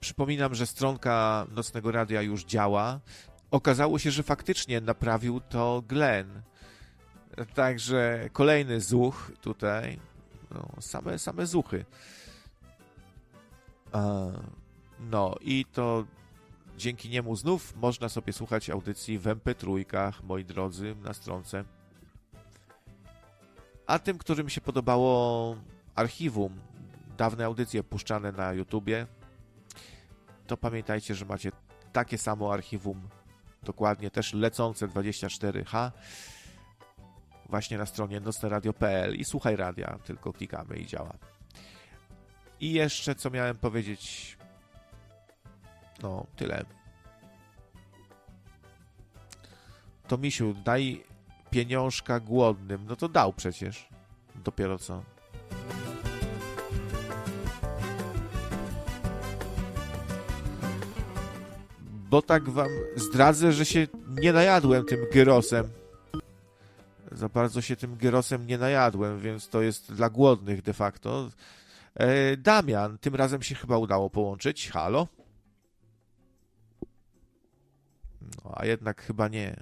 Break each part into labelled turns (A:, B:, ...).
A: Przypominam, że stronka Nocnego Radia już działa. Okazało się, że faktycznie naprawił to Glenn. Także kolejny zuch tutaj. No, same zuchy. No i to dzięki niemu znów można sobie słuchać audycji w MP3, moi drodzy, na stronce. A tym, którym się podobało archiwum, dawne audycje puszczane na YouTubie, to pamiętajcie, że macie takie samo archiwum, dokładnie też lecące 24H, właśnie na stronie nocneradio.pl i słuchaj radia, tylko klikamy i działa. I jeszcze co miałem powiedzieć, no tyle. To Misiu, daj pieniążka głodnym. No to dał przecież. Dopiero co. Bo tak wam zdradzę, że się nie najadłem tym gyrosem. Za bardzo się tym gyrosem nie najadłem, więc to jest dla głodnych de facto. Damian, tym razem się chyba udało połączyć. Halo? No, a jednak chyba nie.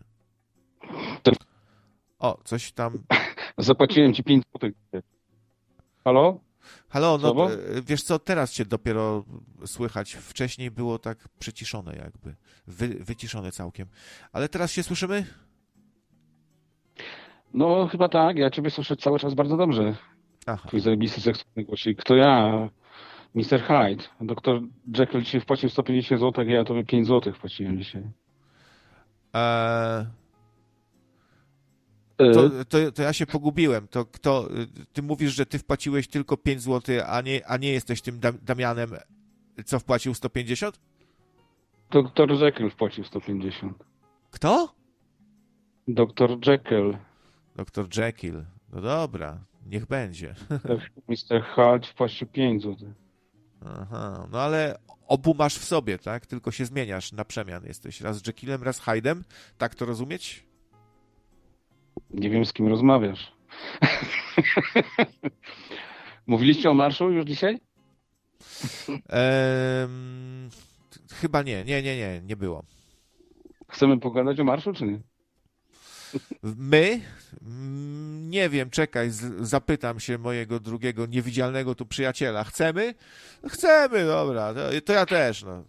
A: O, coś tam...
B: Zapłaciłem ci 5 złotych. Halo?
A: Halo, no wiesz co, teraz cię dopiero słychać. Wcześniej było tak przyciszone jakby. Wyciszone całkiem. Ale teraz się słyszymy?
B: No chyba tak, ja ciebie słyszę cały czas bardzo dobrze.
A: Aha.
B: Twój zajebisty seksowny głosik. To ja, Mr. Hyde. Doktor Jekyll dzisiaj wpłacił 150 zł, ja tobie 5 zł wpłaciłem dzisiaj.
A: To ja się pogubiłem. To kto? Ty mówisz, że ty wpłaciłeś tylko 5 zł, a nie jesteś tym Damianem, co wpłacił 150?
B: Doktor Jekyll wpłacił 150.
A: Kto?
B: Doktor Jekyll.
A: Doktor Jekyll. No dobra, niech będzie.
B: Mr. Hyde wpłacił 5 zł.
A: Aha, no ale obu masz w sobie, tak? Tylko się zmieniasz na przemian. Jesteś raz Jekyllem, raz Hyde'em. Tak to rozumieć?
B: Nie wiem, z kim rozmawiasz. Mówiliście o marszu już dzisiaj?
A: Chyba nie było.
B: Chcemy pogadać o marszu, czy nie?
A: My? Nie wiem, czekaj, zapytam się mojego drugiego niewidzialnego tu przyjaciela. Chcemy? Chcemy, dobra, to ja też, no.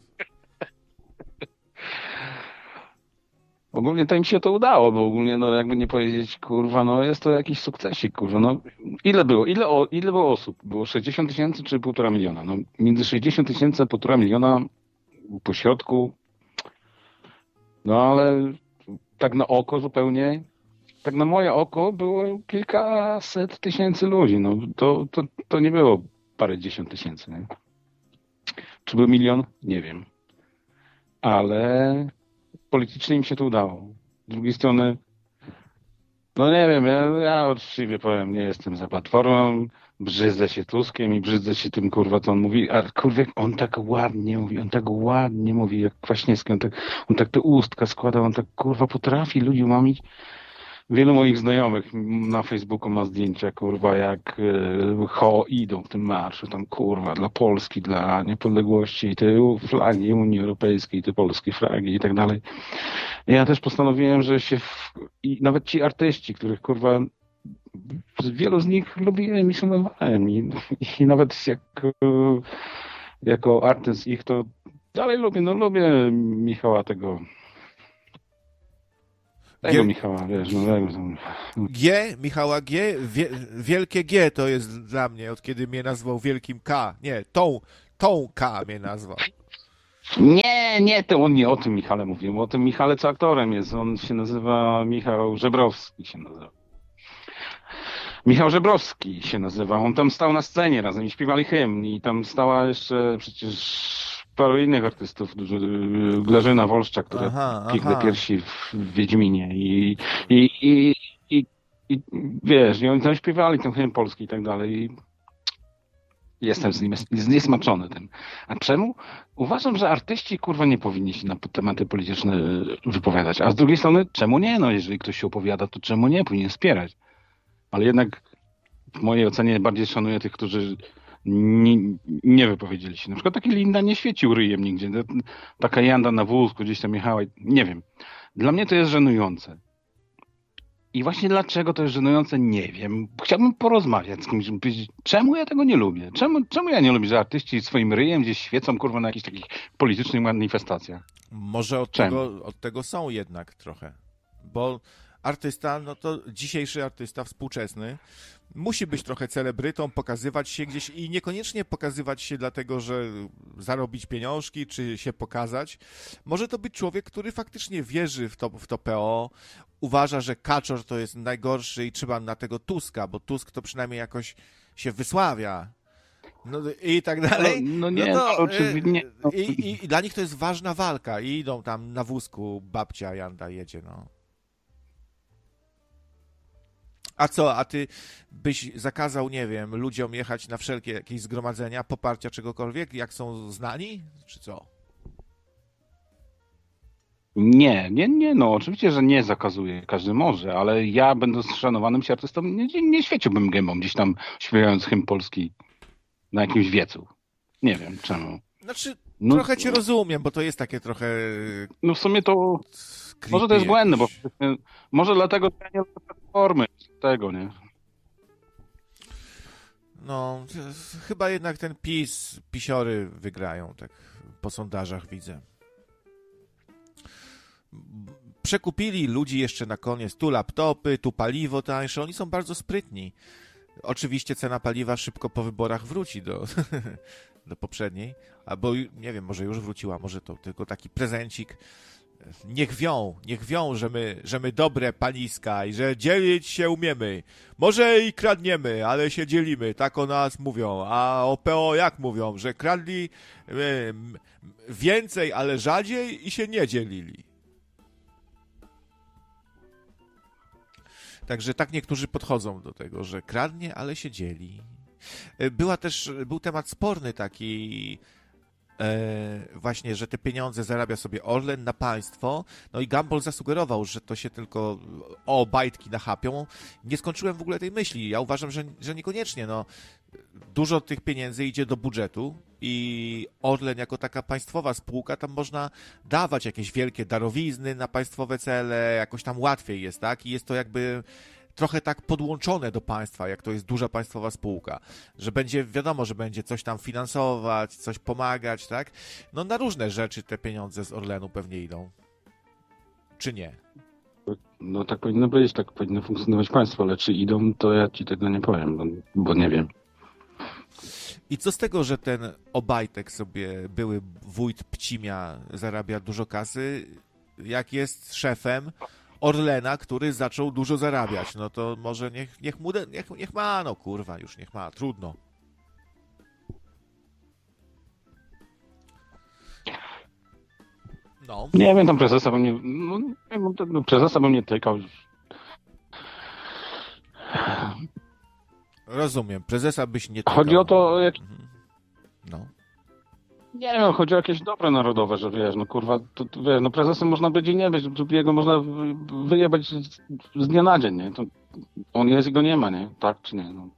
B: Ogólnie to im się to udało, bo ogólnie, no jakby nie powiedzieć, kurwa, no jest to jakiś sukcesik, kurwa, no. Ile było? Ile było osób? Było 60 000 czy 1,5 miliona? No między 60 000 a 1,5 miliona po środku, no ale tak na oko zupełnie, tak na moje oko było kilkaset tysięcy ludzi, no to nie było parędziesiąt tysięcy, nie? Czy był milion? Nie wiem. Ale politycznie im się to udało. Z drugiej strony, no nie wiem, ja uczciwie powiem, nie jestem za Platformą, brzydzę się Tuskiem i brzydzę się tym, kurwa, co on mówi, a kurwa, on tak ładnie mówi, jak Kwaśniewski, on tak te ustka składa, on tak, kurwa, potrafi ludzi umamić. Wielu moich znajomych na Facebooku ma zdjęcia, kurwa, jak idą w tym marszu, tam, kurwa, dla Polski, dla niepodległości, i te flagi Unii Europejskiej, te polskie flagi i tak dalej. Ja też postanowiłem, że i nawet ci artyści, których, kurwa, wielu z nich lubiłem i szanowałem i nawet jako artyst ich to dalej lubię, no lubię Michała tego Michała, wiesz,
A: Michała G. Wielkie G to jest dla mnie, od kiedy mnie nazwał Wielkim K. Nie, tą K mnie nazwał.
B: Nie, to on nie o tym Michale mówił, o tym Michale, co aktorem jest. On się nazywa Michał Żebrowski Michał Żebrowski się nazywa. On tam stał na scenie razem i śpiewali hymn i tam stała jeszcze przecież paru innych artystów, Grażyna Wolszczak, która piękne piersi w Wiedźminie i wiesz, i oni tam śpiewali ten hymn polski i tak dalej. I jestem z nim zniesmaczony tym. A czemu? Uważam, że artyści, kurwa, nie powinni się na tematy polityczne wypowiadać. A z drugiej strony, czemu nie? No, jeżeli ktoś się opowiada, to czemu nie? Powinien wspierać. Ale jednak w mojej ocenie bardziej szanuję tych, którzy nie, nie wypowiedzieli się. Na przykład taki Linda nie świecił ryjem nigdzie. Taka Janda na wózku gdzieś tam jechała. Nie wiem. Dla mnie to jest żenujące. I właśnie dlaczego to jest żenujące, nie wiem. Chciałbym porozmawiać z kimś, żeby powiedzieć, czemu ja tego nie lubię? Czemu ja nie lubię, że artyści swoim ryjem gdzieś świecą, kurwa, na jakichś takich politycznych manifestacjach?
A: Może od tego są jednak trochę. Bo artysta, no to dzisiejszy artysta współczesny musi być trochę celebrytą, pokazywać się gdzieś i niekoniecznie pokazywać się dlatego, że zarobić pieniążki, czy się pokazać. Może to być człowiek, który faktycznie wierzy w to PO, uważa, że Kaczor to jest najgorszy i trzeba na tego Tuska, bo Tusk to przynajmniej jakoś się wysławia. No i tak dalej.
B: No nie, oczywiście.
A: I dla nich to jest ważna walka i idą tam na wózku, babcia Janda jedzie, no. A co, a ty byś zakazał, nie wiem, ludziom jechać na wszelkie jakieś zgromadzenia, poparcia czegokolwiek, jak są znani, czy co?
B: Nie, no oczywiście, że nie zakazuję, każdy może, ale ja będąc szanowanym się artystą nie świeciłbym gębą gdzieś tam śpiewając hymn polski na jakimś wiecu. Nie wiem czemu.
A: Znaczy,
B: No,
A: trochę cię rozumiem, bo to jest takie trochę...
B: No w sumie to, może to jest błędne, bo może dlatego ja nie lubię platformy tego, nie?
A: No, chyba jednak ten pisiory wygrają, tak po sondażach widzę. Przekupili ludzi jeszcze na koniec, tu laptopy, tu paliwo tańsze, oni są bardzo sprytni. Oczywiście cena paliwa szybko po wyborach wróci do poprzedniej, albo nie wiem, może już wróciła, może to tylko taki prezencik. Niech wią, że my dobre paniska i że dzielić się umiemy. Może i kradniemy, ale się dzielimy, tak o nas mówią. A o PO jak mówią, że kradli więcej, ale rzadziej i się nie dzielili. Także tak niektórzy podchodzą do tego, że kradnie, ale się dzieli. Był temat sporny taki, właśnie, że te pieniądze zarabia sobie Orlen na państwo, no i Gumball zasugerował, że to się tylko bajtki nachapią. Nie skończyłem w ogóle tej myśli. Ja uważam, że niekoniecznie, no. Dużo tych pieniędzy idzie do budżetu i Orlen jako taka państwowa spółka, tam można dawać jakieś wielkie darowizny na państwowe cele, jakoś tam łatwiej jest, tak? I jest to jakby trochę tak podłączone do państwa, jak to jest duża państwowa spółka, że będzie, wiadomo, że będzie coś tam finansować, coś pomagać, tak? No na różne rzeczy te pieniądze z Orlenu pewnie idą. Czy nie?
B: No tak powinno być, tak powinno funkcjonować państwo, ale czy idą, to ja ci tego nie powiem, bo nie wiem.
A: I co z tego, że ten Obajtek sobie, były wójt Pcimia, zarabia dużo kasy, jak jest szefem Orlena, który zaczął dużo zarabiać, no to może niech ma, no kurwa, już niech ma, trudno. No.
B: Nie wiem, tam prezesa bym nie, prezesa bym nie tykał.
A: Rozumiem, prezesa byś nie tykał.
B: Chodzi o to, jak...
A: No.
B: Nie wiem, chodzi o jakieś dobro narodowe, że wiesz, no kurwa, wiesz, no prezesem można być i nie być, jego można wyjebać z dnia na dzień, nie? To on jest i go nie ma, nie? Tak czy nie? No.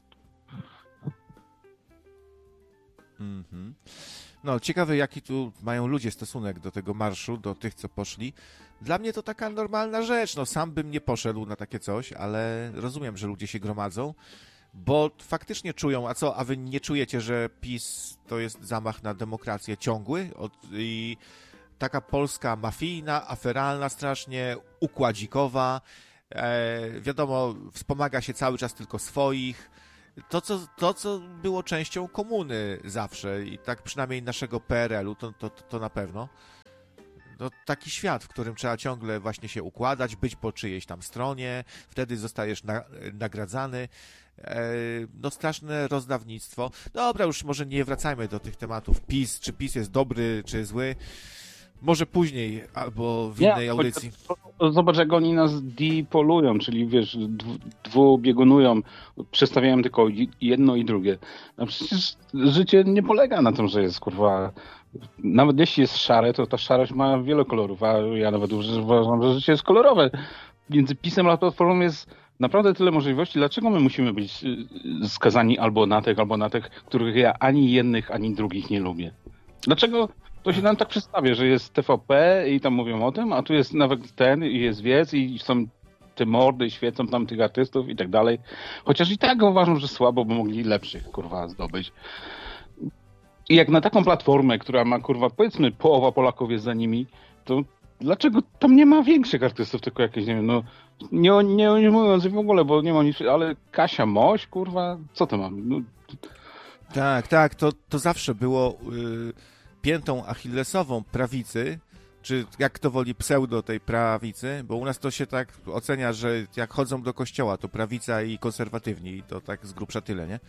A: No, ciekawe, jaki tu mają ludzie stosunek do tego marszu, do tych, co poszli. Dla mnie to taka normalna rzecz, no sam bym nie poszedł na takie coś, ale rozumiem, że ludzie się gromadzą, bo faktycznie czują, a wy nie czujecie, że PiS to jest zamach na demokrację ciągły i taka Polska mafijna, aferalna strasznie, układzikowa, wiadomo, wspomaga się cały czas tylko swoich, to, co było częścią komuny zawsze i tak przynajmniej naszego PRL-u, to na pewno. No, taki świat, w którym trzeba ciągle właśnie się układać, być po czyjejś tam stronie, wtedy zostajesz nagradzany. No straszne rozdawnictwo. Dobra, już może nie wracajmy do tych tematów PiS, czy PiS jest dobry, czy zły. Może później, albo w innej audycji.
B: Zobacz, jak oni nas dipolują, czyli wiesz, dwubiegunują, przestawiają tylko jedno i drugie. No przecież życie nie polega na tym, że jest kurwa... Nawet jeśli jest szare, to ta szarość ma wiele kolorów, a ja nawet uważam, że życie jest kolorowe. Między PiS-em a Platformą jest naprawdę tyle możliwości. Dlaczego my musimy być skazani albo na tych, których ja ani jednych, ani drugich nie lubię? Dlaczego to się nam tak przedstawia, że jest TVP i tam mówią o tym, a tu jest nawet ten i jest wiec i są te mordy, świecą tam tych artystów i tak dalej. Chociaż i tak uważam, że słabo, bo mogli lepszych, kurwa, zdobyć. I jak na taką platformę, która ma, kurwa, powiedzmy połowa Polaków jest za nimi, to dlaczego tam nie ma większych artystów, tylko jakieś, nie wiem, no nie mówiąc w ogóle, bo nie ma nic, ale Kasia Moś, kurwa, co to mam? No,
A: Tak, to zawsze było piętą achillesową prawicy, czy jak kto woli pseudo tej prawicy, bo u nas to się tak ocenia, że jak chodzą do kościoła, to prawica i konserwatywni, i to tak z grubsza tyle, nie?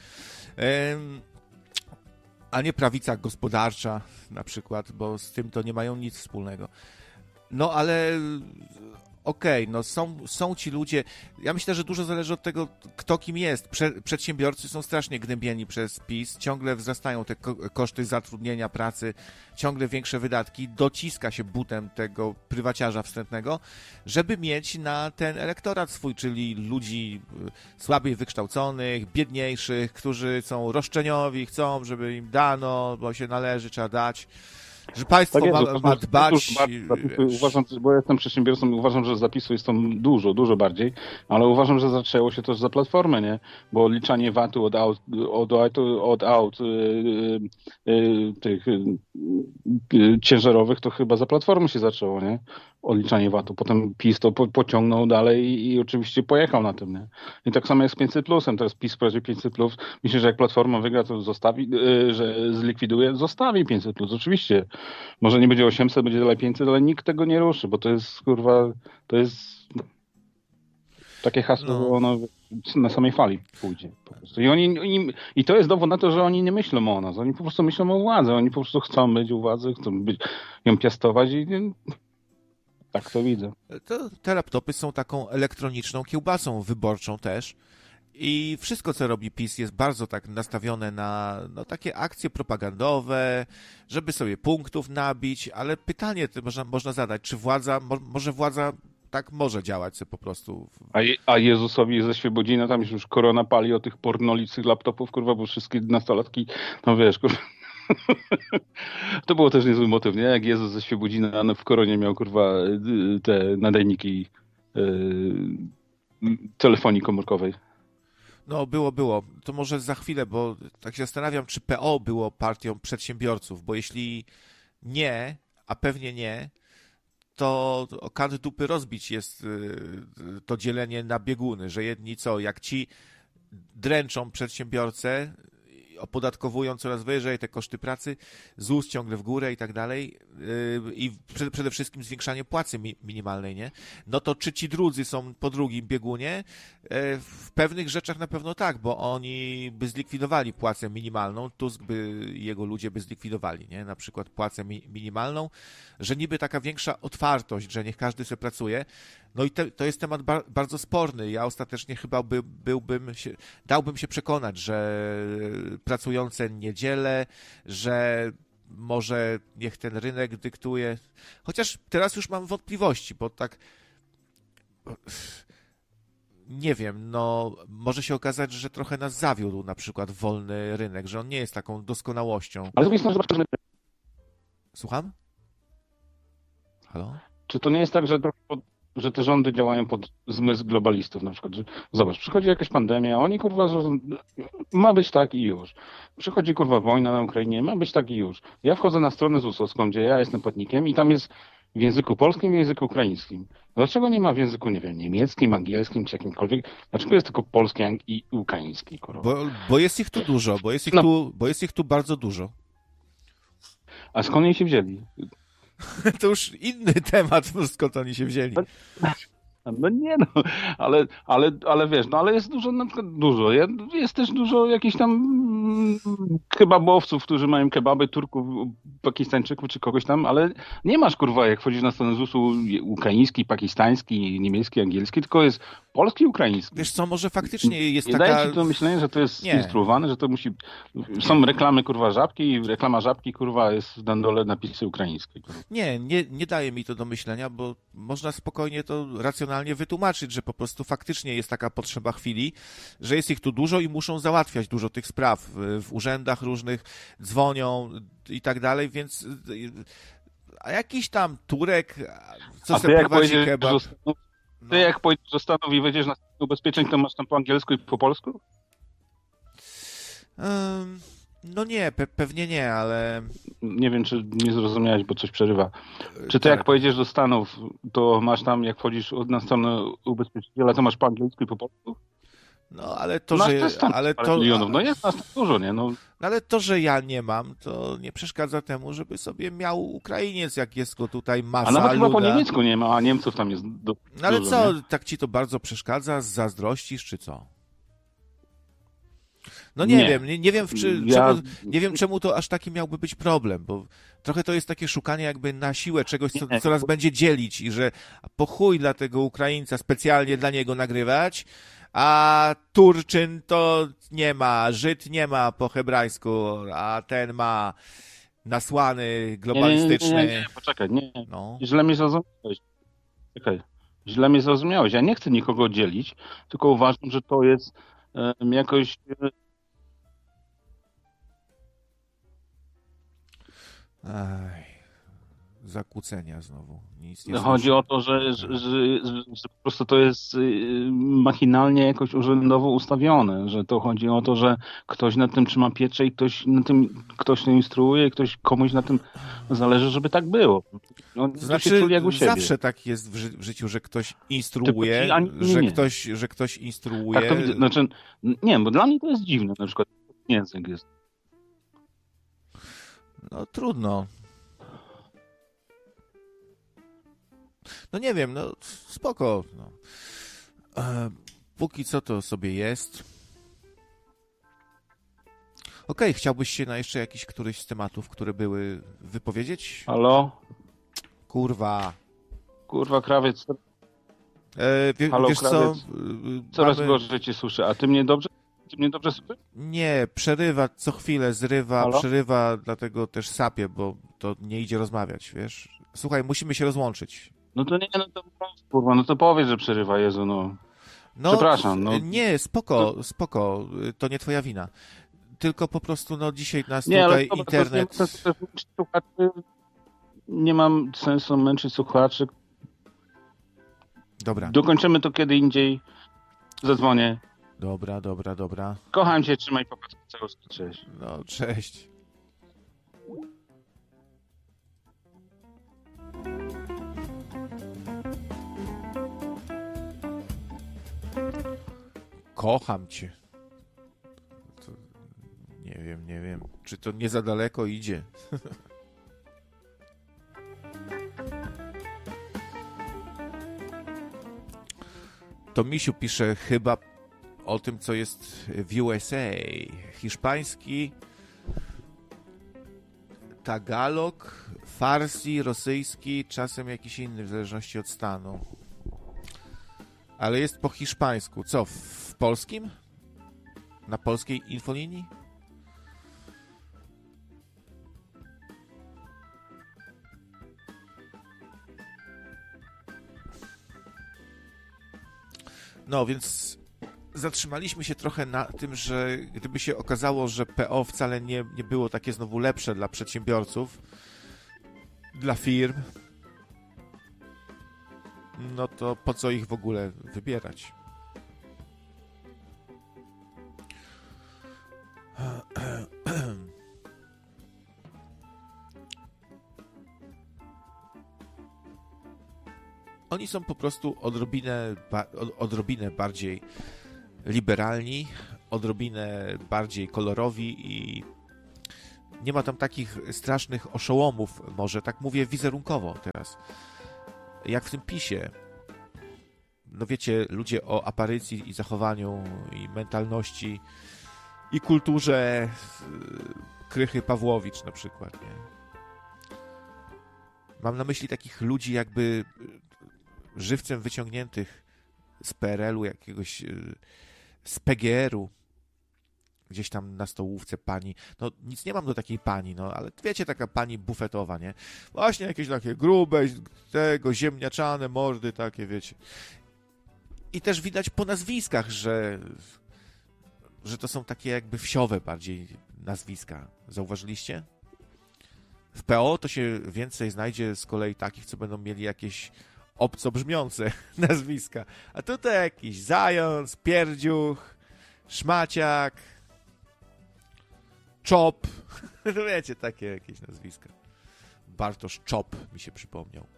A: A nie prawica gospodarcza na przykład, bo z tym to nie mają nic wspólnego. No ale okej, no są ci ludzie, ja myślę, że dużo zależy od tego, kto kim jest. Przedsiębiorcy są strasznie gnębieni przez PiS, ciągle wzrastają te koszty zatrudnienia, pracy, ciągle większe wydatki, dociska się butem tego prywaciarza wstrętnego, żeby mieć na ten elektorat swój, czyli ludzi słabiej wykształconych, biedniejszych, którzy są roszczeniowi, chcą, żeby im dano, bo się należy, trzeba dać. Że państwo ma dbać...
B: Uważam, bo ja jestem przedsiębiorcą i uważam, że zapisów jest tam dużo bardziej, ale uważam, że zaczęło się też za Platformę, nie? Bo odliczanie VAT-u od aut tych ciężarowych to chyba za Platformy się zaczęło, nie? Odliczanie VAT-u. Potem PiS to pociągnął dalej i oczywiście pojechał na tym, nie? I tak samo jest z 500+. Teraz PiS wprowadził 500+. Myślę, że jak Platforma wygra, to zostawi, że zlikwiduje, zostawi 500+. Oczywiście. Może nie będzie 800, będzie dalej 500, ale nikt tego nie ruszy, bo to jest, kurwa, to jest takie hasło, no. Ono na samej fali pójdzie. Po prostu. I to jest dowód na to, że oni nie myślą o nas. Oni po prostu myślą o władzy. Oni po prostu chcą być u władzy, chcą ją piastować i tak to widzę.
A: Te laptopy są taką elektroniczną kiełbasą wyborczą też. I wszystko, co robi PiS, jest bardzo tak nastawione na takie akcje propagandowe, żeby sobie punktów nabić, ale pytanie można zadać, czy może władza tak może działać sobie po prostu.
B: A Jezusowi ze Świebodzina, tam już korona pali o tych pornolicych laptopów, kurwa, bo wszystkie nastolatki, no wiesz, kurwa. To było też niezły motyw, nie? Jak Jezus ze Świebodzina w koronie miał, kurwa, te nadajniki telefonii komórkowej.
A: No, było. To może za chwilę, bo tak się zastanawiam, czy PO było partią przedsiębiorców, bo jeśli nie, a pewnie nie, to o kant dupy rozbić jest to dzielenie na bieguny, że jedni jak ci dręczą przedsiębiorcę, opodatkowują coraz wyżej te koszty pracy, ZUS ciągle w górę i tak dalej i przede wszystkim zwiększanie płacy minimalnej, nie? No to czy ci drudzy są po drugim biegunie? W pewnych rzeczach na pewno tak, bo oni by zlikwidowali płacę minimalną, Tusk i jego ludzie by zlikwidowali, nie? Na przykład płacę minimalną, że niby taka większa otwartość, że niech każdy sobie pracuje. No i to jest temat bardzo sporny. Ja ostatecznie chyba dałbym się przekonać, że pracujące niedzielę, że może niech ten rynek dyktuje. Chociaż teraz już mam wątpliwości, bo tak nie wiem, no może się okazać, że trochę nas zawiódł na przykład wolny rynek, że on nie jest taką doskonałością.
B: Ale jest może...
A: Słucham? Halo?
B: Czy to nie jest tak, że te rządy działają pod zmysł globalistów na przykład? Że, zobacz, przychodzi jakaś pandemia, oni kurwa, ma być tak i już. Przychodzi kurwa wojna na Ukrainie, ma być tak i już. Ja wchodzę na stronę ZUS-owską, gdzie ja jestem płatnikiem i tam jest w języku polskim i w języku ukraińskim. Dlaczego nie ma w języku, nie wiem, niemieckim, angielskim czy jakimkolwiek? Dlaczego jest tylko polski i ukraiński? Kurwa?
A: Bo jest ich tu dużo, bo jest ich tu bardzo dużo.
B: A skąd oni się wzięli?
A: To już inny temat, skąd oni się wzięli.
B: No nie no, ale wiesz, no ale jest dużo, na przykład jest też dużo jakichś tam kebabowców, którzy mają kebaby, Turków, Pakistańczyków czy kogoś tam, ale nie masz kurwa, jak wchodzisz na stronę ZUS-u ukraiński, pakistański, niemiecki, angielski, tylko jest polski i ukraiński.
A: Wiesz co, może faktycznie jest
B: nie
A: taka...
B: daje ci to myślenie, że to jest
A: Nie.
B: skonstruowane, że to musi... Są reklamy, kurwa, żabki i reklama żabki, kurwa, jest na dole napisy ukraińskie. Kurwa.
A: Nie daje mi to do myślenia, bo można spokojnie to racjonalnie wytłumaczyć, że po prostu faktycznie jest taka potrzeba chwili, że jest ich tu dużo i muszą załatwiać dużo tych spraw w urzędach różnych, dzwonią i tak dalej, więc a jakiś tam Turek, co sobie prowadzi kebab...
B: Ty jak pojedziesz do Stanów i wejdziesz na stronę ubezpieczeń, to masz tam po angielsku i po polsku?
A: No nie, pewnie nie, ale...
B: Nie wiem, czy nie zrozumiałeś, bo coś przerywa. Czy ty
A: tak.
B: jak pojedziesz do Stanów, to masz tam, jak wchodzisz na stronę ubezpieczyciela, to masz po angielsku i po polsku?
A: No, ale to,
B: Nasz
A: że...
B: też tam
A: ale
B: parę
A: to,
B: milionów. No jest nas tam dużo, nie? No.
A: Ale to, że ja nie mam, to nie przeszkadza temu, żeby sobie miał Ukrainiec, jak jest go tutaj masa
B: A nawet chyba po
A: luda.
B: niemiecku nie ma, a Niemców tam jest
A: No ale
B: dużo,
A: co,
B: nie?
A: tak ci to bardzo przeszkadza? Zazdrościsz, czy co? No nie wiem, nie wiem, nie wiem, czemu to aż taki miałby być problem, bo trochę to jest takie szukanie jakby na siłę czegoś, co nas będzie dzielić i że po chuj dla tego Ukraińca specjalnie dla niego nagrywać, a Turczyn to nie ma, Żyd nie ma po hebrajsku, a ten ma nasłany, globalistyczny.
B: Nie, poczekaj, nie.
A: No.
B: Źle mnie zrozumiałeś. Czekaj. Źle mnie zrozumiałeś. Ja nie chcę nikogo dzielić, tylko uważam, że to jest jakoś...
A: Aj, zakłócenia znowu. Nic nie
B: Chodzi
A: słyszę.
B: o to, że po prostu to jest machinalnie jakoś urzędowo ustawione, że to chodzi o to, że ktoś nad tym trzyma pieczę i ktoś to instruuje i ktoś komuś na tym zależy, żeby tak było. No,
A: To znaczy,
B: się czuli jak u siebie.
A: zawsze tak jest w życiu, że ktoś instruuje, że ktoś instruuje.
B: Tak to widzę. Znaczy, nie, bo dla mnie to jest dziwne, na przykład język jest.
A: No trudno. No nie wiem, no spoko. No. Póki co to sobie jest. Okej, chciałbyś się na jeszcze jakiś któryś z tematów, które były, wypowiedzieć?
B: Halo?
A: Kurwa.
B: Kurwa, krawiec. Halo,
A: Wiesz
B: krawiec.
A: co?
B: Coraz gorzej cię słyszę. A ty mnie dobrze słyszysz?
A: Nie, przerywa co chwilę, zrywa,
B: Halo?
A: przerywa, dlatego też sapię, bo to nie idzie rozmawiać, wiesz? Słuchaj, musimy się rozłączyć.
B: No to nie, no to kurwa, no to powiedz, że przerywa, Jezu, no.
A: No,
B: Przepraszam, no.
A: Nie, spoko, to nie twoja wina. Tylko po prostu, no dzisiaj nas
B: Nie,
A: tutaj
B: ale
A: internet...
B: Nie mam sensu męczyć słuchaczy.
A: Dobra,
B: Dokończymy to kiedy indziej. Zadzwonię.
A: dobra.
B: Kocham cię, trzymaj popatrz. Cześć.
A: No, cześć. Kocham cię. To nie wiem. Czy to nie za daleko idzie? To Misiu pisze chyba o tym, co jest w USA. Hiszpański, tagalog, farsi, rosyjski, czasem jakiś inny, w zależności od stanu. Ale jest po hiszpańsku. Co, w polskim? Na polskiej infolinii? No, więc zatrzymaliśmy się trochę na tym, że gdyby się okazało, że PO wcale nie było takie znowu lepsze dla przedsiębiorców, dla firm, no to po co ich w ogóle wybierać? Oni są po prostu odrobinę bardziej liberalni, odrobinę bardziej kolorowi i nie ma tam takich strasznych oszołomów, może tak mówię wizerunkowo teraz, jak w tym PiS-ie. No wiecie, ludzie o aparycji i zachowaniu i mentalności i kulturze Krychy Pawłowicz na przykład, nie? Mam na myśli takich ludzi jakby żywcem wyciągniętych z PRL-u, jakiegoś z PGR-u, gdzieś tam na stołówce pani, no nic nie mam do takiej pani, no ale wiecie, taka pani bufetowa, nie? Właśnie jakieś takie grube, tego, ziemniaczane mordy takie, wiecie. I też widać po nazwiskach, że to są takie jakby wsiowe bardziej nazwiska. Zauważyliście? W PO to się więcej znajdzie z kolei takich, co będą mieli jakieś obco brzmiące nazwiska. A tutaj jakiś Zając, Pierdziuch, Szmaciak, Czop. No wiecie, takie jakieś nazwiska. Bartosz Czop mi się przypomniał.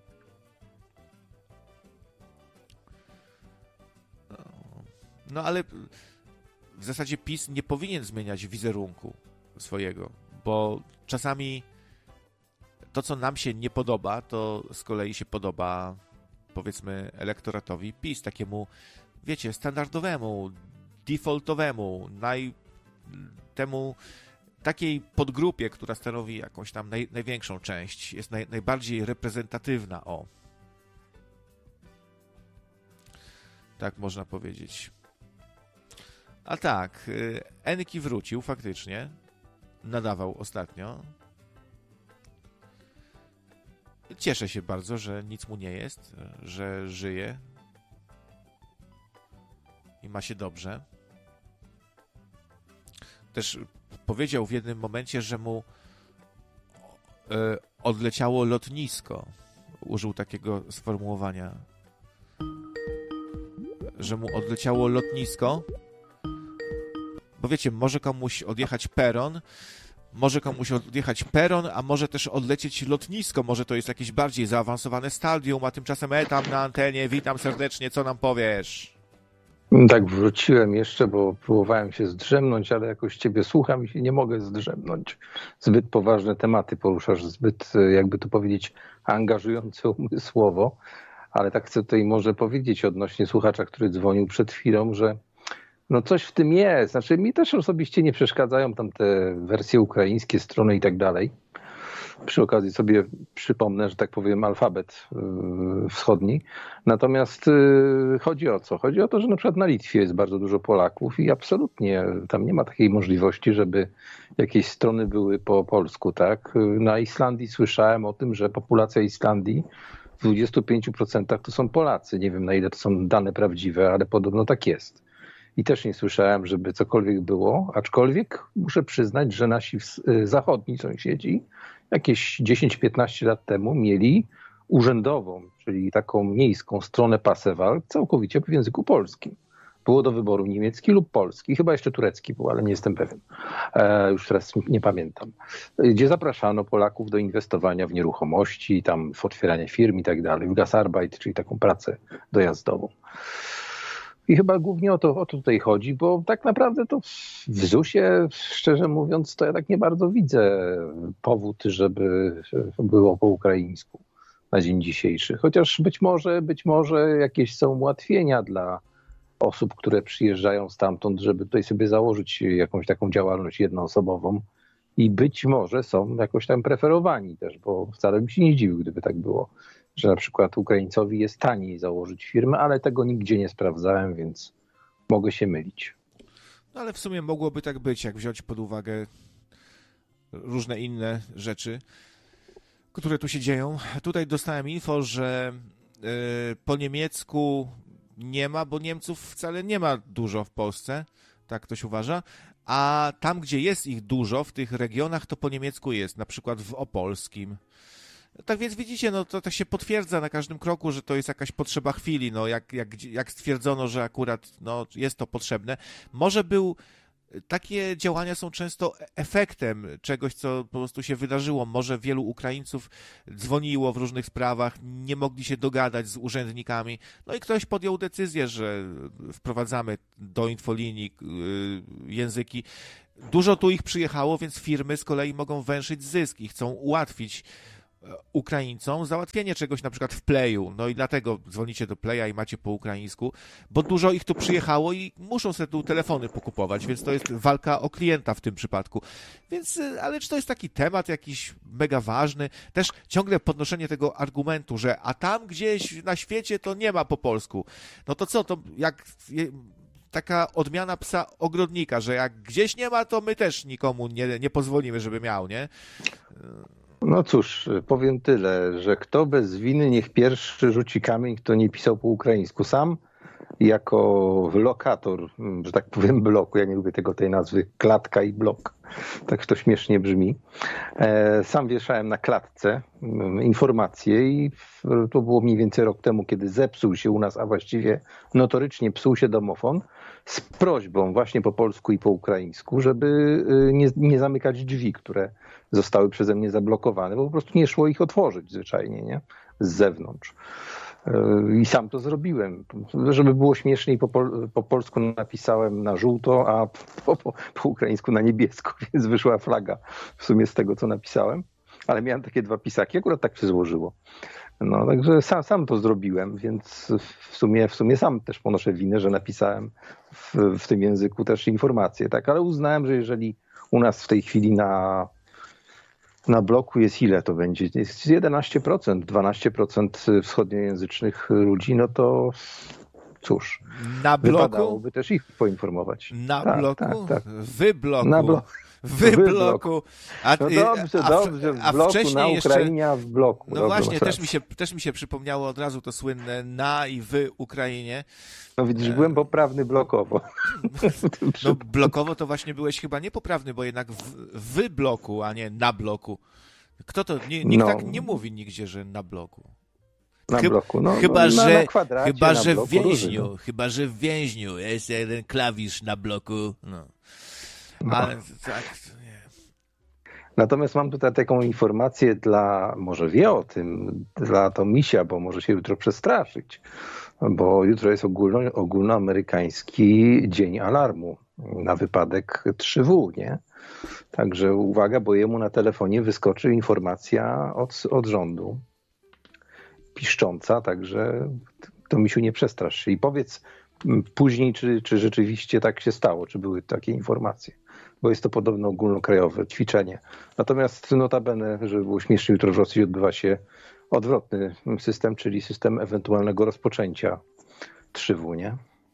A: No ale w zasadzie PiS nie powinien zmieniać wizerunku swojego, bo czasami to, co nam się nie podoba, to z kolei się podoba, powiedzmy, elektoratowi PiS, takiemu, wiecie, standardowemu, defaultowemu, takiej podgrupie, która stanowi jakąś tam największą część, jest najbardziej reprezentatywna, tak można powiedzieć. A tak, Enki wrócił faktycznie, nadawał ostatnio. Cieszę się bardzo, że nic mu nie jest, że żyje i ma się dobrze. Też powiedział w jednym momencie, że mu odleciało lotnisko. Użył takiego sformułowania, że mu odleciało lotnisko, bo wiecie, może komuś odjechać peron, a może też odlecieć lotnisko, może to jest jakieś bardziej zaawansowane stadium, a tymczasem tam na antenie, witam serdecznie, co nam powiesz?
C: Tak, wróciłem jeszcze, bo próbowałem się zdrzemnąć, ale jakoś ciebie słucham i się nie mogę zdrzemnąć. Zbyt poważne tematy poruszasz, zbyt, jakby to powiedzieć, angażująco umysłowo, ale tak chcę tutaj może powiedzieć odnośnie słuchacza, który dzwonił przed chwilą, że no coś w tym jest. Znaczy mi też osobiście nie przeszkadzają tam te wersje ukraińskie, strony i tak dalej. Przy okazji sobie przypomnę, że tak powiem, alfabet wschodni. Natomiast chodzi o co? Chodzi o to, że na przykład na Litwie jest bardzo dużo Polaków i absolutnie tam nie ma takiej możliwości, żeby jakieś strony były po polsku, tak? Na Islandii słyszałem o tym, że populacja Islandii w 25% to są Polacy. Nie wiem, na ile to są dane prawdziwe, ale podobno tak jest. I też nie słyszałem, żeby cokolwiek było, aczkolwiek muszę przyznać, że nasi zachodni sąsiedzi jakieś 10-15 lat temu mieli urzędową, czyli taką miejską stronę Pasewal całkowicie w języku polskim. Było do wyboru niemiecki lub polski, chyba jeszcze turecki był, ale nie jestem pewien. Już teraz nie pamiętam. Gdzie zapraszano Polaków do inwestowania w nieruchomości, tam w otwieranie firm i tak dalej, w Gasarbeit, czyli taką pracę dojazdową. I chyba głównie o to tutaj chodzi, bo tak naprawdę to w ZUS-ie, szczerze mówiąc, to ja tak nie bardzo widzę powód, żeby było po ukraińsku na dzień dzisiejszy. Chociaż być może jakieś są ułatwienia dla osób, które przyjeżdżają stamtąd, żeby tutaj sobie założyć jakąś taką działalność jednoosobową i być może są jakoś tam preferowani też, bo wcale bym się nie zdziwił, gdyby tak było, że na przykład Ukraińcowi jest taniej założyć firmę, ale tego nigdzie nie sprawdzałem, więc mogę się mylić.
A: No ale w sumie mogłoby tak być, jak wziąć pod uwagę różne inne rzeczy, które tu się dzieją. Tutaj dostałem info, że po niemiecku nie ma, bo Niemców wcale nie ma dużo w Polsce, tak ktoś uważa, a tam, gdzie jest ich dużo, w tych regionach, to po niemiecku jest, na przykład w opolskim. Tak więc widzicie, no to tak się potwierdza na każdym kroku, że to jest jakaś potrzeba chwili, no jak stwierdzono, że akurat no, jest to potrzebne. Może takie działania są często efektem czegoś, co po prostu się wydarzyło. Może wielu Ukraińców dzwoniło w różnych sprawach, nie mogli się dogadać z urzędnikami, no i ktoś podjął decyzję, że wprowadzamy do infolinii języki. Dużo tu ich przyjechało, więc firmy z kolei mogą węszyć zysk i chcą ułatwić Ukraińcom załatwienie czegoś na przykład w Playu, no i dlatego dzwonicie do Playa i macie po ukraińsku, bo dużo ich tu przyjechało i muszą sobie tu telefony pokupować, więc to jest walka o klienta w tym przypadku. Więc, ale czy to jest taki temat jakiś mega ważny? Też ciągle podnoszenie tego argumentu, że a tam gdzieś na świecie to nie ma po polsku. No to co, to jak taka odmiana psa ogrodnika, że jak gdzieś nie ma, to my też nikomu nie pozwolimy, żeby miał, nie?
C: No cóż, powiem tyle, że kto bez winy niech pierwszy rzuci kamień, kto nie pisał po ukraińsku. Sam jako lokator, że tak powiem, bloku, ja nie lubię tej nazwy, klatka i blok, tak to śmiesznie brzmi. Sam wieszałem na klatce informacje i to było mniej więcej rok temu, kiedy zepsuł się u nas, a właściwie notorycznie psuł się domofon, z prośbą właśnie po polsku i po ukraińsku, żeby nie zamykać drzwi, które zostały przeze mnie zablokowane, bo po prostu nie szło ich otworzyć zwyczajnie, nie? Z zewnątrz. I sam to zrobiłem. Żeby było śmieszniej, po polsku napisałem na żółto, a po ukraińsku na niebiesko, więc wyszła flaga w sumie z tego, co napisałem. Ale miałem takie dwa pisaki, akurat tak się złożyło. No, także sam to zrobiłem, więc w sumie sam też ponoszę winę, że napisałem w tym języku też informacje, tak? Ale uznałem, że jeżeli u nas w tej chwili na bloku jest ile to będzie? Jest 11%, 12% wschodniojęzycznych ludzi, no to cóż,
A: na bloku?
C: Wypadałoby też ich poinformować.
A: Na bloku?
C: Tak.
A: Wy bloku.
C: Na bloku.
A: W bloku.
C: No dobrze, w bloku, na Ukrainie, a w bloku.
A: No
C: dobrze,
A: właśnie, też mi się przypomniało od razu to słynne na i w Ukrainie.
C: No widzisz, byłem poprawny blokowo.
A: No blokowo to właśnie byłeś chyba niepoprawny, bo jednak w bloku, a nie na bloku. Kto to? Nikt tak nie mówi nigdzie, że na bloku.
C: Na bloku, no.
A: Chyba, że
C: bloku,
A: chyba, że w więźniu jest jeden klawisz na bloku. No. Ale tak, nie.
C: Natomiast mam tutaj taką informację może wie o tym, dla Tomisia, bo może się jutro przestraszyć, bo jutro jest ogólnoamerykański dzień alarmu na wypadek 3W, nie? Także uwaga, bo jemu na telefonie wyskoczy informacja od rządu piszcząca, także Tomisiu, nie przestrasz się i powiedz później, czy rzeczywiście tak się stało, czy były takie informacje, bo jest to podobno ogólnokrajowe ćwiczenie. Natomiast notabene, żeby było śmiesznie, jutro w Rosji odbywa się odwrotny system, czyli system ewentualnego rozpoczęcia 3W, nie?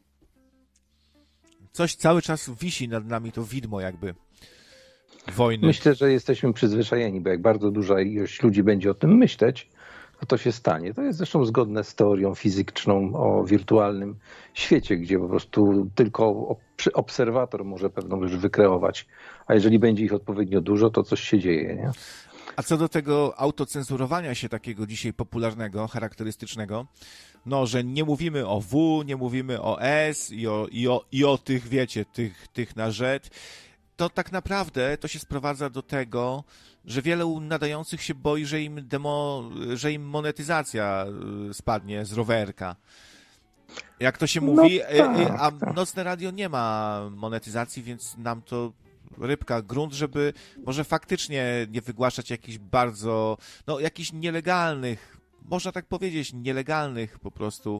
A: Coś cały czas wisi nad nami, to widmo jakby wojny.
C: Myślę, że jesteśmy przyzwyczajeni, bo jak bardzo duża ilość ludzi będzie o tym myśleć, to się stanie. To jest zresztą zgodne z teorią fizyczną o wirtualnym świecie, gdzie po prostu tylko obserwator może pewną rzecz wykreować, a jeżeli będzie ich odpowiednio dużo, to coś się dzieje, nie?
A: A co do tego autocenzurowania się takiego dzisiaj popularnego, charakterystycznego, no, że nie mówimy o W, nie mówimy o S i o tych, wiecie, tych na Z, to tak naprawdę to się sprowadza do tego, że wielu nadających się boi, że im monetyzacja spadnie z rowerka. Jak to się mówi, a Nocne Radio nie ma monetyzacji, więc nam to rybka grunt, żeby może faktycznie nie wygłaszać jakichś bardzo, no jakichś nielegalnych, można tak powiedzieć, nielegalnych po prostu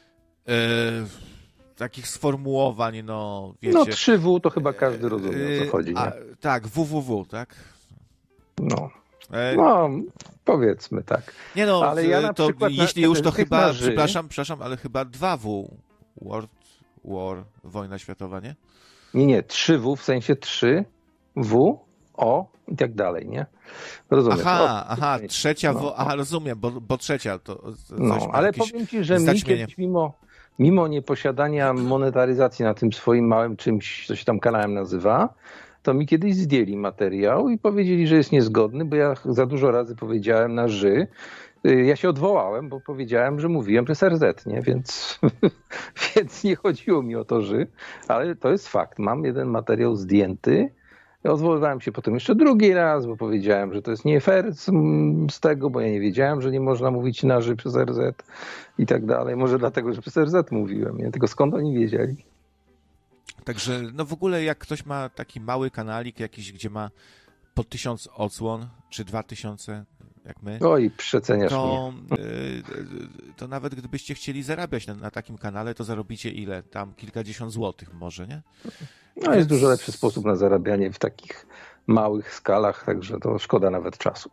A: takich sformułowań, no wiecie.
C: No 3W to chyba każdy rozumie, o co chodzi, nie?
A: Tak, www, tak?
C: No, powiedzmy tak.
A: Nie no, ale ja na przykład jeśli już to chyba, przepraszam, ale chyba 2W, World War, wojna światowa, nie?
C: Nie, 3W w sensie 3W, O i tak dalej, nie? Rozumiem.
A: Aha, trzecia, rozumiem, bo trzecia to...
C: ale powiem ci, że mi kiedyś mimo nieposiadania monetaryzacji na tym swoim małym czymś, co się tam kanałem nazywa, to mi kiedyś zdjęli materiał i powiedzieli, że jest niezgodny, bo ja za dużo razy powiedziałem na ży. Ja się odwołałem, bo powiedziałem, że mówiłem przez RZ, nie? Więc nie chodziło mi o to, ży, ale to jest fakt. Mam jeden materiał zdjęty. Odwoływałem się potem jeszcze drugi raz, bo powiedziałem, że to jest nie fair z tego, bo ja nie wiedziałem, że nie można mówić na ży przez RZ i tak dalej. Może dlatego, że przez RZ mówiłem, nie? Tylko skąd oni wiedzieli?
A: Także no w ogóle jak ktoś ma taki mały kanalik jakiś, gdzie ma po 1000 odsłon, czy 2000, jak my,
C: Oj, przeceniasz mnie.
A: To nawet gdybyście chcieli zarabiać na takim kanale, to zarobicie ile? Tam kilkadziesiąt złotych może, nie?
C: No jest dużo lepszy sposób na zarabianie w takich małych skalach, także to szkoda nawet czasu.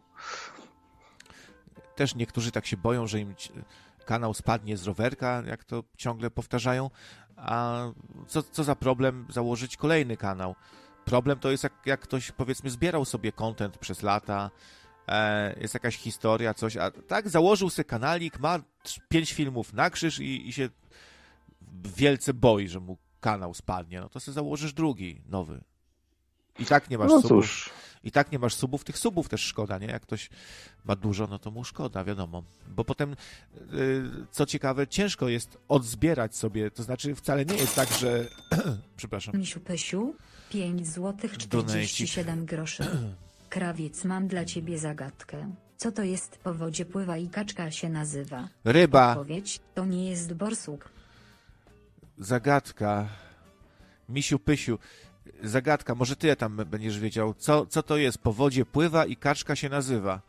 A: Też niektórzy tak się boją, że im kanał spadnie z rowerka, jak to ciągle powtarzają, a co za problem założyć kolejny kanał? Problem to jest, jak ktoś, powiedzmy, zbierał sobie content przez lata, jest jakaś historia, coś, a tak założył sobie kanalik, ma 5 filmów na krzyż i się wielce boi, że mu kanał spadnie, no to sobie założysz drugi, nowy. I tak nie masz subów.
C: Cóż.
A: I tak nie masz subów, tych subów też szkoda, nie? Jak ktoś ma dużo, no to mu szkoda, wiadomo. Bo potem, co ciekawe, ciężko jest odzbierać sobie, to znaczy wcale nie jest tak, że... Przepraszam.
D: Misiu Pysiu, 5 złotych 47 groszy. Krawiec, mam dla ciebie zagadkę. Co to jest, po wodzie pływa i kaczka się nazywa?
A: Ryba.
D: Odpowiedź, to nie jest borsuk.
A: Zagadka. Misiu Pysiu. Zagadka, może ty tam będziesz wiedział. Co to jest? Po wodzie pływa i kaczka się nazywa.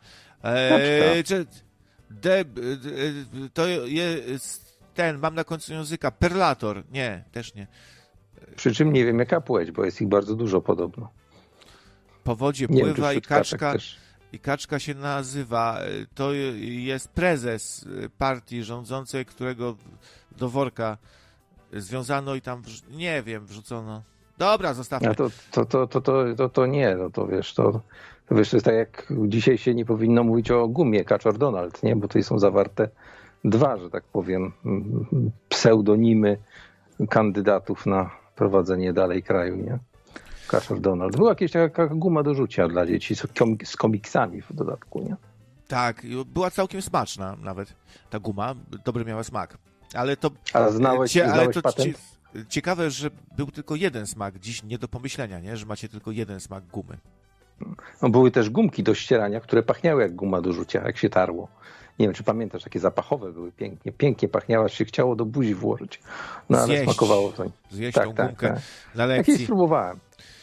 A: To jest ten, mam na końcu języka, perlator. Nie, też nie.
C: Przy czym nie wiem jaka płeć, bo jest ich bardzo dużo podobno.
A: Po wodzie
C: Nie
A: pływa
C: wiem,
A: i kaczka się nazywa. To jest prezes partii rządzącej, którego do worka związano i tam, nie wiem, wrzucono. Dobra, zostawmy.
C: A to nie, no to wiesz, to jest tak jak dzisiaj się nie powinno mówić o gumie Kaczor Donald, nie? Bo tutaj są zawarte dwa, że tak powiem, pseudonimy kandydatów na prowadzenie dalej kraju, nie? Kaczor Donald. Była jakaś taka guma do rzucia dla dzieci z komiksami w dodatku, nie?
A: Tak, była całkiem smaczna nawet ta guma, dobry miała smak. Ale to...
C: A znałeś patent?
A: Ciekawe, że był tylko jeden smak. Dziś nie do pomyślenia, nie? Że macie tylko jeden smak gumy.
C: No, były też gumki do ścierania, które pachniały jak guma do rzucia, jak się tarło. Nie wiem, czy pamiętasz, takie zapachowe były pięknie pachniały, aż się chciało do buzi włożyć. No ale smakowało to.
A: Zjeść tą gumkę na lekcji.
C: Takiej spróbowałem.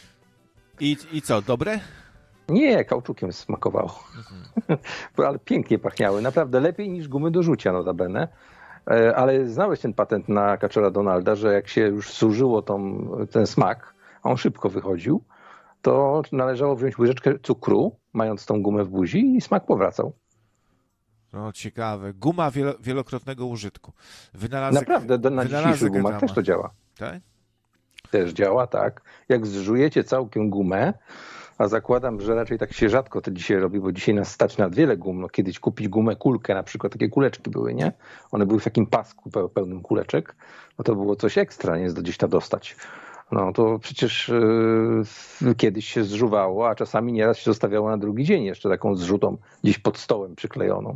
A: I co, dobre?
C: Nie, kauczukiem smakowało. Ale pięknie pachniały. Naprawdę lepiej niż gumy do rzucia, notabene. Ale znałeś ten patent na Kaczora Donalda, że jak się już zużyło ten smak, a on szybko wychodził, to należało wziąć łyżeczkę cukru, mając tą gumę w buzi i smak powracał.
A: No ciekawe. Guma wielokrotnego użytku.
C: Naprawdę, na dzisiejszych gumach też to działa.
A: Tak?
C: Też działa, tak. Jak zżujecie całkiem gumę, a zakładam, że raczej tak się rzadko to dzisiaj robi, bo dzisiaj nas stać na wiele gum. No, kiedyś kupić gumę, kulkę na przykład, takie kuleczki były, nie? One były w takim pasku pełnym kuleczek. No to było coś ekstra, nie? Gdzieś tam dostać. No to przecież kiedyś się zżuwało, a czasami nieraz się zostawiało na drugi dzień jeszcze taką zrzutą gdzieś pod stołem przyklejoną.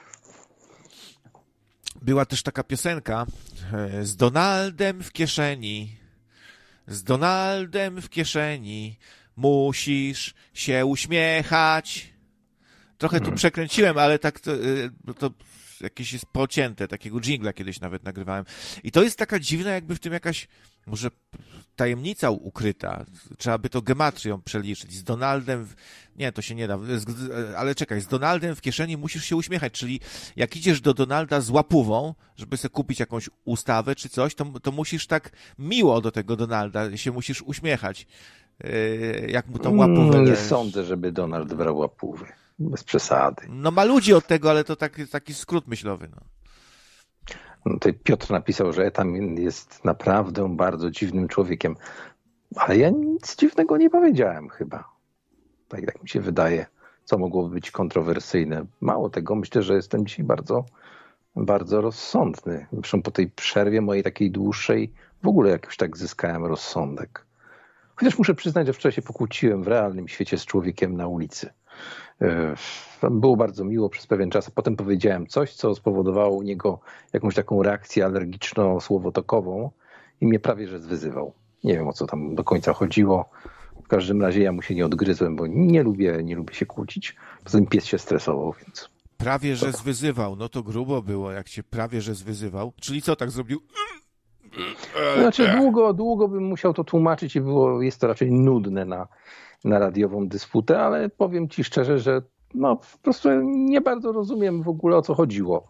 A: Była też taka piosenka z Donaldem w kieszeni. Z Donaldem w kieszeni musisz się uśmiechać. Trochę tu przekręciłem, ale tak to jakieś jest pocięte, takiego dżingla kiedyś nawet nagrywałem. I to jest taka dziwna, jakby w tym jakaś może tajemnica ukryta. Trzeba by to gematrią przeliczyć. Z Donaldem... Nie, to się nie da. Ale czekaj, z Donaldem w kieszeni musisz się uśmiechać, czyli jak idziesz do Donalda z łapówą, żeby sobie kupić jakąś ustawę czy coś, to musisz tak miło do tego Donalda się musisz uśmiechać. Jak mu tą łapówę...
C: Nie sądzę, żeby Donald brał łapówy. Bez przesady.
A: No ma ludzi od tego, ale to taki skrót myślowy. No.
C: No tutaj Piotr napisał, że Etam jest naprawdę bardzo dziwnym człowiekiem. Ale ja nic dziwnego nie powiedziałem chyba. Tak mi się wydaje, co mogłoby być kontrowersyjne. Mało tego, myślę, że jestem dzisiaj bardzo, bardzo rozsądny. Zresztą po tej przerwie mojej takiej dłuższej w ogóle jakoś tak zyskałem rozsądek. Chociaż muszę przyznać, że wczoraj się pokłóciłem w realnym świecie z człowiekiem na ulicy. Było bardzo miło przez pewien czas, a potem powiedziałem coś, co spowodowało u niego jakąś taką reakcję alergiczno-słowotokową i mnie prawie że zwyzywał. Nie wiem, o co tam do końca chodziło. W każdym razie ja mu się nie odgryzłem, bo nie lubię się kłócić. Poza tym pies się stresował, więc...
A: Prawie że zwyzywał. No to grubo było, jak cię prawie że zwyzywał. Czyli co, tak zrobił?
C: Znaczy długo bym musiał to tłumaczyć i jest to raczej nudne na radiową dysputę, ale powiem ci szczerze, że no po prostu nie bardzo rozumiem w ogóle, o co chodziło.